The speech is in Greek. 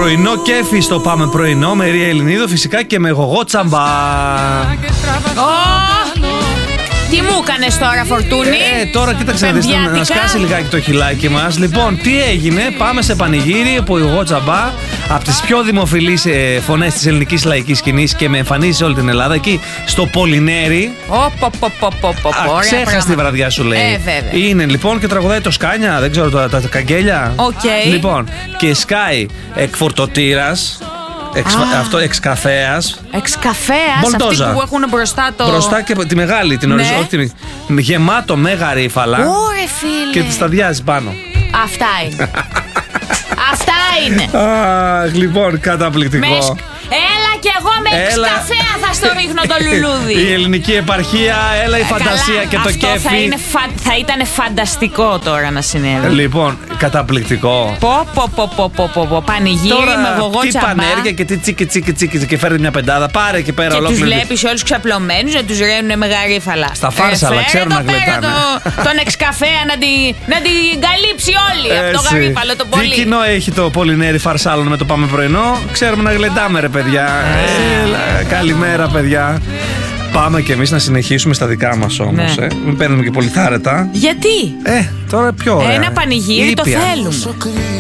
Πρωινό κέφι στο Πάμε Πρωινό με Ρία Ελληνίδου, φυσικά και με Γογό Τσαμπά. Τι μου έκανες τώρα, Φορτούνη? Τώρα κοίταξε να δεις, να σκάσει λιγάκι το χιλάκι μας. Λοιπόν, τι έγινε? Πάμε σε πανηγύρι από Γογό Τσαμπά, από τις πιο δημοφιλείς φωνές της ελληνικής λαϊκής σκηνής και με εμφανίσεις σε όλη την Ελλάδα, εκεί στο Πολυνέρι. Ξέχαστη βραδιά σου λέει. Είναι λοιπόν και τραγουδάει το Σκάνια, δεν ξέρω, τα καγγέλια. Λοιπόν, και σκάει εκφορτωτήρας. Αυτό εξκαφέας. Εξκαφέας, αυτοί που έχουν μπροστά και τη μεγάλη, την οριζόντια. Γεμάτο μέγα ρίφαλα. Ωρε φίλε. Και τη σταδιάζει πάνω. Αυτά είναι. Αυτά είναι. Λοιπόν, καταπληκτικό. Έλα κι εγώ με εξκαφέα θα στο ρίχνω το λουλούδι. Η ελληνική επαρχία, έλα η φαντασία και το κέφι. Θα ήταν φανταστικό τώρα να συνέβη. Λοιπόν, καταπληκτικό. Πανηγύρι με Γογό Τσαμπά. Τι πανέργεια και τι τσίκι και φέρνει μια πεντάδα. Πάρε εκεί πέρα ολόκληρη. Και τους βλέπεις όλους ξαπλωμένους να τους ραίνουν με γαρίφαλα. Στα φάρσαλα, ξέρουν να γλεντάνε. Τον εξκαφέα να την καλύψει όλη από το γαρίφαλο το πολύ. Τι κοινό έχει το Πολυνέρι Φαρσάλων με το Πάμε Πρωινό? Ξέρουμε να γλεντάμε ρε παιδιά. Καλημέρα παιδιά. Πάμε κι εμείς να συνεχίσουμε στα δικά μας όμως. Μην παίρνουμε και πολύ θάρετα. Γιατί? Τώρα πιο ωραία. Ένα πανηγύρι το θέλουμε.